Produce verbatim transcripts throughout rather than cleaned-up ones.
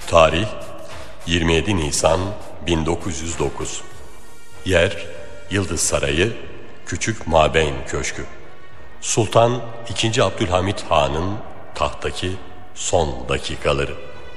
Tarih yirmi yedi Nisan bin dokuz yüz dokuz. Yer Yıldız Sarayı, Küçük Mabeyn Köşkü. Sultan ikinci. Abdülhamit Han'ın tahttaki son dakikaları.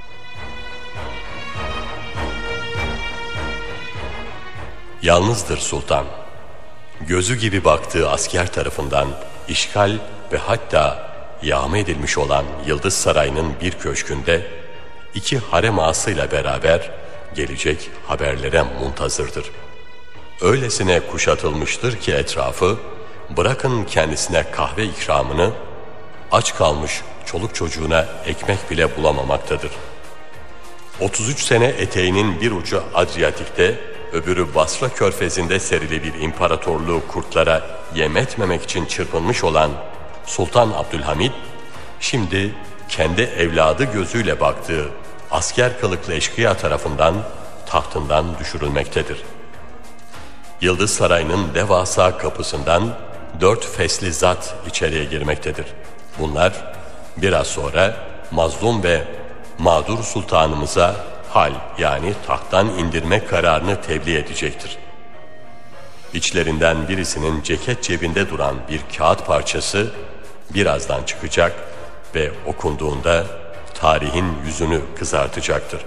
Yalnızdır sultan. Gözü gibi baktığı asker tarafından işgal ve hatta yağma edilmiş olan Yıldız Sarayı'nın bir köşkünde iki harem ağasıyla beraber gelecek haberlere muntazırdır. Öylesine kuşatılmıştır ki etrafı, bırakın kendisine kahve ikramını, aç kalmış çoluk çocuğuna ekmek bile bulamamaktadır. otuz üç sene eteğinin bir ucu Adriyatik'te, öbürü Basra körfezinde serili bir imparatorluğu kurtlara yem etmemek için çırpınmış olan Sultan Abdülhamit, şimdi kendi evladı gözüyle baktığı asker kılıklı eşkıya tarafından tahtından düşürülmektedir. Yıldız Sarayı'nın devasa kapısından dört fesli zat içeriye girmektedir. Bunlar biraz sonra mazlum ve mağdur sultanımıza hal yani tahttan indirme kararını tebliğ edecektir. İçlerinden birisinin ceket cebinde duran bir kağıt parçası birazdan çıkacak ve okunduğunda tarihin yüzünü kızartacaktır.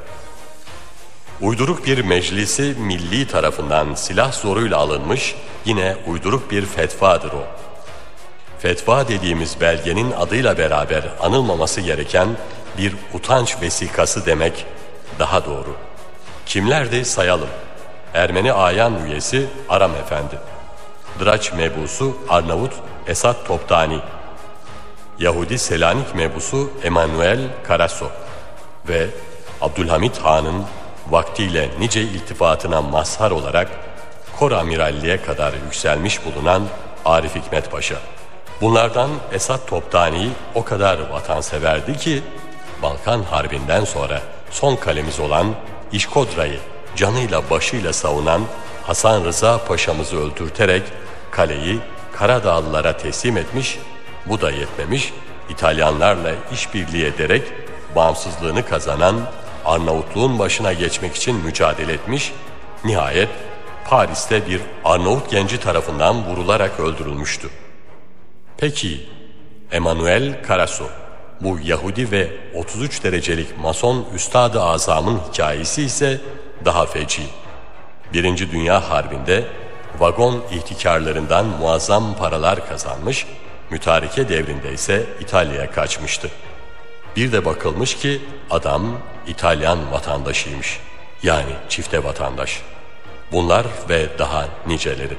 Uyduruk bir meclisi milli tarafından silah zoruyla alınmış yine uyduruk bir fetvadır o. Fetva dediğimiz belgenin adıyla beraber anılmaması gereken bir utanç vesikası demek daha doğru. Kimlerdi sayalım. Ermeni ayan üyesi Aram Efendi, Draç mebusu Arnavut Esat Toptani, Yahudi Selanik mebusu Emanuel Karaso ve Abdülhamit Han'ın vaktiyle nice iltifatına mazhar olarak Kor Amiralliğe kadar yükselmiş bulunan Arif Hikmet Paşa. Bunlardan Esat Toptani o kadar vatanseverdi ki Balkan Harbi'nden sonra son kalemiz olan İşkodra'yı canıyla başıyla savunan Hasan Rıza Paşa'mızı öldürterek kaleyi Karadağlılara teslim etmiş, bu da yetmemiş, İtalyanlarla işbirliği ederek bağımsızlığını kazanan Arnavutluğun başına geçmek için mücadele etmiş, nihayet Paris'te bir Arnavut genci tarafından vurularak öldürülmüştü. Peki Emanuel Karaso, bu Yahudi ve otuz üç derecelik Mason Üstad-ı Azam'ın hikayesi ise daha feci. Birinci Dünya Harbi'nde vagon ihtikarlarından muazzam paralar kazanmış, mütareke devrinde ise İtalya'ya kaçmıştı. Bir de bakılmış ki adam İtalyan vatandaşıymış. Yani çifte vatandaş. Bunlar ve daha niceleri.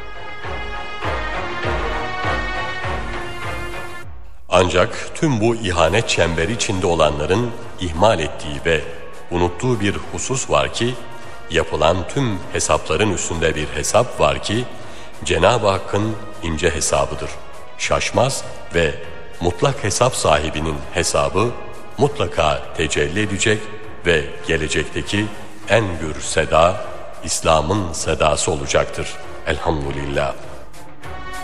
Ancak tüm bu ihanet çemberi içinde olanların ihmal ettiği ve unuttuğu bir husus var ki, yapılan tüm hesapların üstünde bir hesap var ki, Cenab-ı Hakk'ın ince hesabıdır. Şaşmaz ve mutlak hesap sahibinin hesabı mutlaka tecelli edecek ve gelecekteki en gür seda, İslam'ın sedası olacaktır. Elhamdülillah.